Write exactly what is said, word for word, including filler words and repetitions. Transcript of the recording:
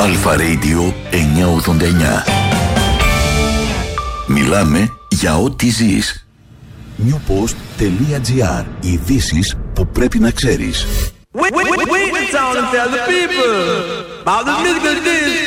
Αλφα Radio εννιακόσια ογδόντα εννιά. Μιλάμε για ό,τι ζεις. newpost.gr. Ειδήσεις που πρέπει να ξέρεις. Wait, wait, wait, wait, and tell the people about the musical